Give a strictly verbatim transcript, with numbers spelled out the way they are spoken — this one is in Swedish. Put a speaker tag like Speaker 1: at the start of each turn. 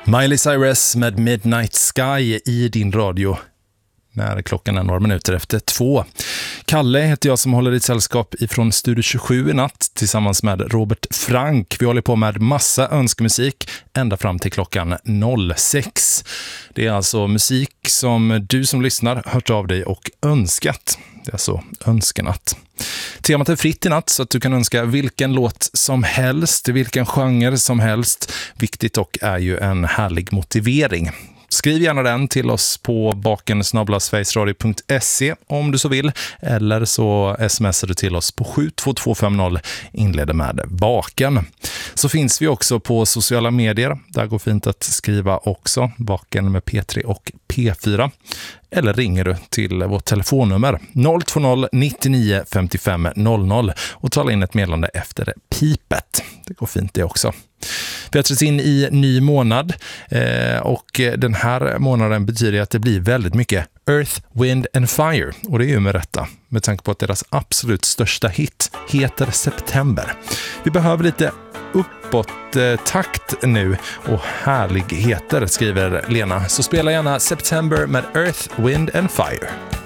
Speaker 1: Miley Cyrus med Midnight Sky i din radio när klockan är några minuter efter två. Kalle heter jag som håller i sällskap ifrån Studio tjugosju i natt tillsammans med Robert Frank. Vi håller på med massa önskemusik ända fram till klockan sex. Det är alltså musik som du som lyssnar hört av dig och önskat. Det är alltså önskenatt. Temat är fritt i natt så att du kan önska vilken låt som helst, vilken genre som helst. Viktigt dock är ju en härlig motivering. Skriv gärna den till oss på baken snabel-a sverigesradio punkt se om du så vill. Eller så smsar du till oss på sju två två fem noll, inleder med baken. Så finns vi också på sociala medier. Där går fint att skriva också. Baken med P tre och P fyra. Eller ringer du till vårt telefonnummer noll två noll nittionio femtiofem noll noll och tala in ett meddelande efter pipet. Det går fint det också. Vi har trätt in i ny månad eh, och den här månaden betyder att det blir väldigt mycket Earth, Wind and Fire. Och det är ju med rätta, med tanke på att deras absolut största hit heter September. Vi behöver lite uppåt eh, takt nu och härligheter, skriver Lena. Så spela gärna September med Earth, Wind and Fire.